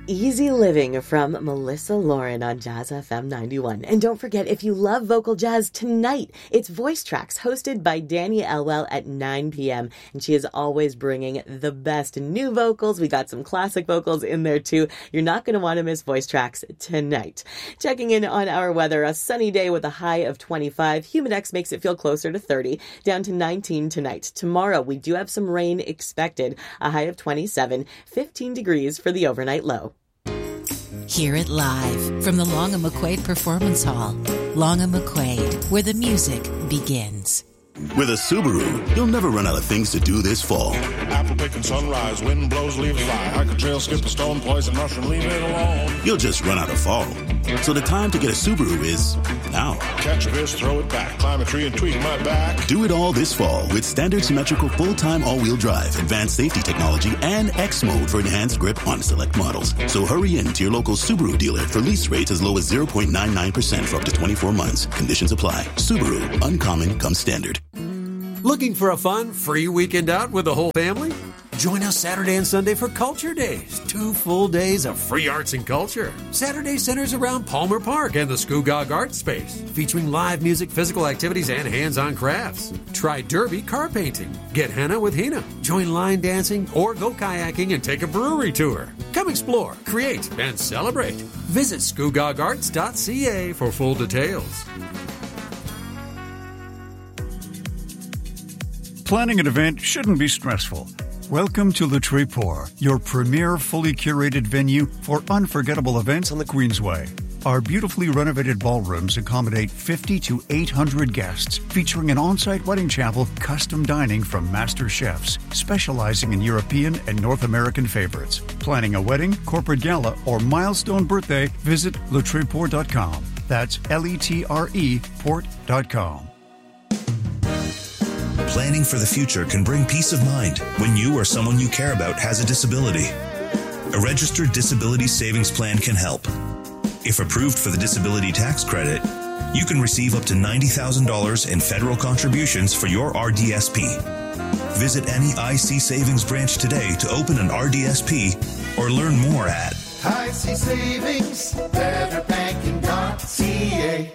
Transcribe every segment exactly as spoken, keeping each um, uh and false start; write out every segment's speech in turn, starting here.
Easy Living from Melissa Lauren on Jazz F M ninety-one. And don't forget, if you love vocal jazz, tonight it's Voice Tracks, hosted by Danny Elwell at nine p.m. And she is always bringing the best new vocals. We got some classic vocals in there too. You're not going to want to miss Voice Tracks tonight. Checking in on our weather, a sunny day with a high of twenty-five. Humidex makes it feel closer to thirty, down to nineteen tonight. Tomorrow, we do have some rain expected, a high of twenty-seven, fifteen degrees for the overnight low. Hear it live from the Long and McQuaid Performance Hall. Long and McQuaid, where the music begins. With a Subaru, you'll never run out of things to do this fall. Apple picking sunrise, wind blows, leaves fly. Hike a trail, skip a stone, poison mushroom, leave it alone. You'll just run out of fall. So the time to get a Subaru is now. Catch a fish, throw it back, climb a tree and tweak my back. Do it all this fall with standard symmetrical full-time all-wheel drive, advanced safety technology, and X mode for enhanced grip on select models. So hurry in to your local Subaru dealer for lease rates as low as zero point nine nine percent for up to twenty-four months. Conditions apply. Subaru, uncommon comes standard. Looking for a fun, free weekend out with the whole family? Join us Saturday and Sunday for Culture Days. Two full days of free arts and culture. Saturday centers around Palmer Park and the Scugog Art Space, featuring live music, physical activities, and hands-on crafts. Try derby car painting. Get henna with Hina. Join line dancing or go kayaking and take a brewery tour. Come explore, create, and celebrate. Visit scugog arts dot c a for full details. Planning an event shouldn't be stressful. Welcome to Le Tréport, your premier fully curated venue for unforgettable events on the Queensway. Our beautifully renovated ballrooms accommodate fifty to eight hundred guests, featuring an on-site wedding chapel, custom dining from master chefs, specializing in European and North American favorites. Planning a wedding, corporate gala, or milestone birthday, visit le tréport dot com. That's L E T R E port dot com. Planning for the future can bring peace of mind when you or someone you care about has a disability. A registered disability savings plan can help. If approved for the disability tax credit, you can receive up to ninety thousand dollars in federal contributions for your R D S P. Visit any I C Savings branch today to open an R D S P or learn more at I C Savings, better banking dot c a.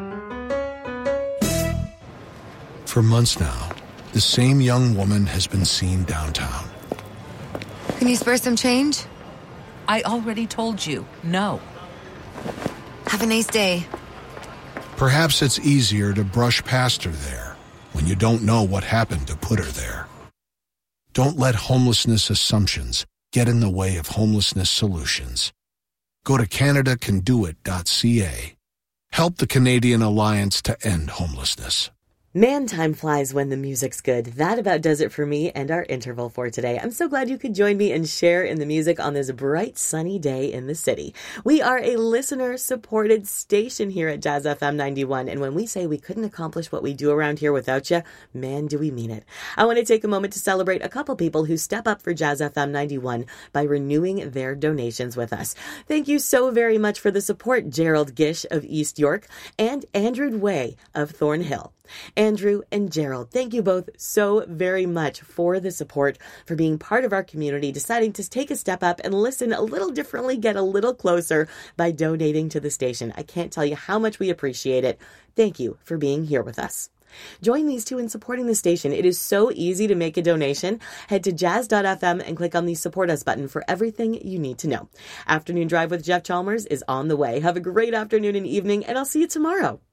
For months now, the same young woman has been seen downtown. Can you spare some change? I already told you, no. Have a nice day. Perhaps it's easier to brush past her there when you don't know what happened to put her there. Don't let homelessness assumptions get in the way of homelessness solutions. Go to canada can do it dot c a. Help the Canadian Alliance to End Homelessness. Man, time flies when the music's good. That about does it for me and our interval for today. I'm so glad you could join me and share in the music on this bright, sunny day in the city. We are a listener-supported station here at Jazz F M ninety-one, and when we say we couldn't accomplish what we do around here without you, man, do we mean it. I want to take a moment to celebrate a couple people who step up for Jazz F M ninety-one by renewing their donations with us. Thank you so very much for the support, Gerald Gish of East York and Andrew Way of Thornhill. Andrew and Gerald, thank you both so very much for the support, for being part of our community, deciding to take a step up and listen a little differently, get a little closer by donating to the station. I can't tell you how much we appreciate it. Thank you for being here with us. Join these two in supporting the station. It is so easy to make a donation. Head to jazz dot f m and click on the Support Us button for everything you need to know. Afternoon Drive with Jeff Chalmers is on the way. Have a great afternoon and evening, and I'll see you tomorrow.